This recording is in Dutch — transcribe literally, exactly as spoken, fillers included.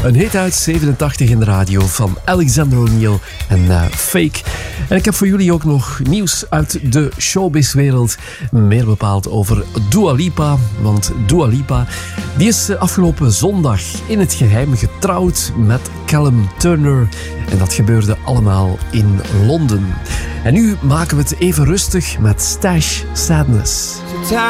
Een hit uit zevenentachtig in de radio van Alexander O'Neal en uh, Fake. En ik heb voor jullie ook nog nieuws uit de showbizwereld. Meer bepaald over Dua Lipa. Want Dua Lipa die is afgelopen zondag in het geheim getrouwd met Callum Turner. En dat gebeurde allemaal in Londen. En nu maken we het even rustig met Stash Sadness.